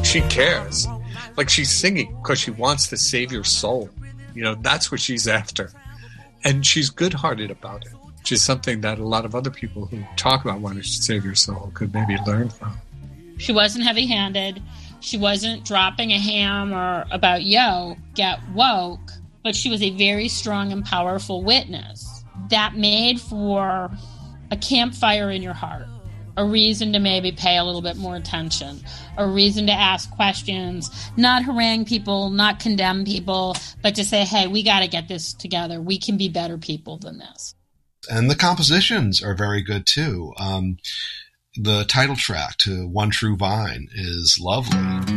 she cares. Like, she's singing because she wants to save your soul. You know, that's what she's after. And she's good-hearted about it, which is something that a lot of other people who talk about wanting to save your soul could maybe learn from. She wasn't heavy-handed. She wasn't dropping a hammer about, yo, get woke. But she was a very strong and powerful witness that made for a campfire in your heart, a reason to maybe pay a little bit more attention, a reason to ask questions, not harangue people, not condemn people, but to say, hey, we got to get this together. We can be better people than this. And the compositions are very good, too. The title track to One True Vine is lovely.